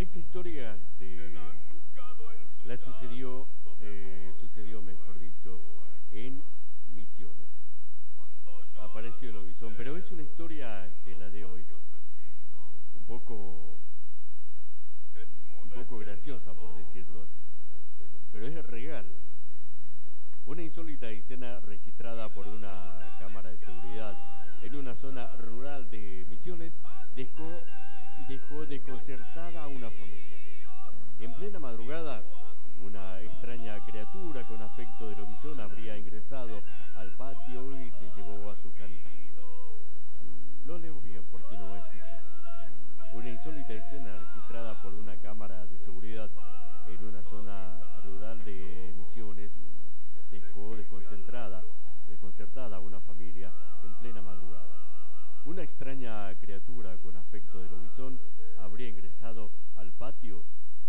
Esta historia la sucedió, mejor dicho, en Misiones. Apareció el lobizón, pero es una historia, la de hoy, un poco, un poco graciosa, por decirlo así. Pero es real. Una insólita escena registrada por una cámara de seguridad en una zona rural de Misiones dejó desconcertada a una familia. En plena madrugada, una extraña criatura con aspecto de lobizón habría ingresado al patio y se llevó a su caniche. Lo leo bien por si no me escuchó. Una insólita escena registrada por una cámara de seguridad en una zona rural de Misiones dejó desconcertada a una familia en plena madrugada. Una extraña criatura con aspecto de lobizón habría ingresado al patio